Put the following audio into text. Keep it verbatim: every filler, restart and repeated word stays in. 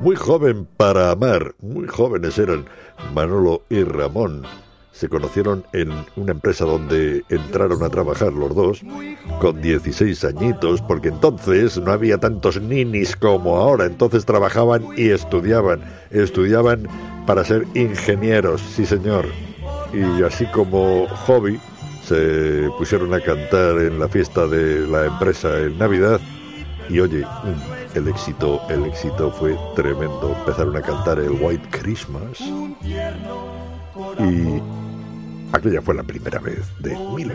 Muy joven para amar, muy jóvenes eran Manolo y Ramón. Se conocieron en una empresa donde entraron a trabajar los dos con dieciséis añitos, porque entonces no había tantos ninis como ahora. Entonces trabajaban y estudiaban, estudiaban para ser ingenieros, sí señor. Y así como hobby se pusieron a cantar en la fiesta de la empresa en Navidad. Y oye, el éxito, el éxito fue tremendo. Empezaron a cantar el White Christmas y aquella fue la primera vez de mil